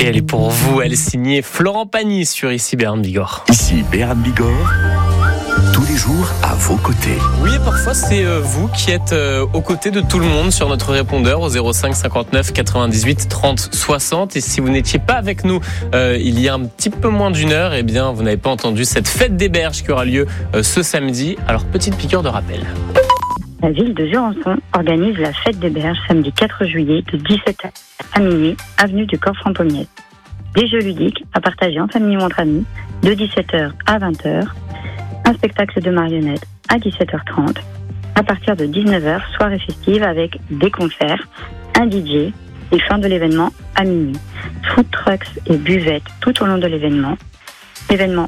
elle est pour vous. Elle est signée Florent Pagny sur Ici Béarn Bigorre. Ici Béarn Bigorre, tous les jours à vos côtés. Oui, et parfois c'est vous qui êtes aux côtés de tout le monde sur notre répondeur au 05 59 98 30 60. Et si vous n'étiez pas avec nous il y a un petit peu moins d'une heure, eh bien vous n'avez pas entendu cette fête des berges qui aura lieu ce samedi. Alors petite piqûre de rappel. La ville de Jurançon organise la fête des berges samedi 4 juillet de 17h à minuit, avenue du Corps-Franc-Pommier. Des jeux ludiques à partager en famille ou entre amis de 17h à 20h. Un spectacle de marionnettes à 17h30. À partir de 19h, soirée festive avec des concerts, un DJ et fin de l'événement à minuit. Food trucks et buvettes tout au long de l'événement. L'événement